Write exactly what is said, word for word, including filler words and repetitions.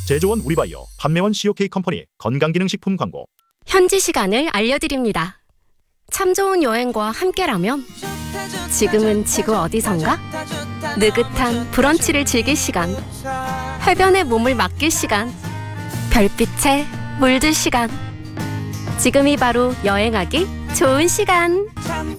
제조원 우리바이오, 판매원 씨오케이 컴퍼니 건강기능식품 광고. 현지 시간을 알려드립니다. 참 좋은 여행과 함께라면 지금은 지구 어디선가? 느긋한 브런치를 즐길 시간, 해변에 몸을 맡길 시간, 별빛에 물들 시간. 지금이 바로 여행하기 좋은 시간.